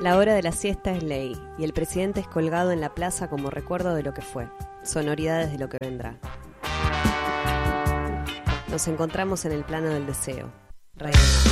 La hora de la siesta es ley, y el presidente es colgado en la plaza como recuerdo de lo que fue, sonoridades de lo que vendrá. Nos encontramos en el plano del deseo. Reina.